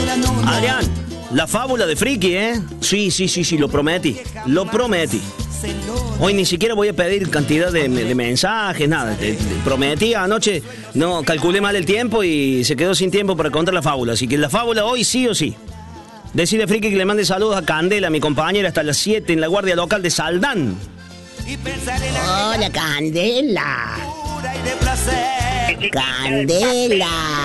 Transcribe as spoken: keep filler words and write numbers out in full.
Adrián, la fábula de Friki, ¿eh? Sí, sí, sí, sí, lo prometí. Lo prometí. Hoy ni siquiera voy a pedir cantidad de, de mensajes, nada. Te, te prometí anoche, no, calculé mal el tiempo y se quedó sin tiempo para contar la fábula. Así que la fábula hoy sí o sí. Decide a Friki que le mande saludos a Candela, mi compañera, hasta las siete en la guardia local de Saldán. Hola, Candela. Candela.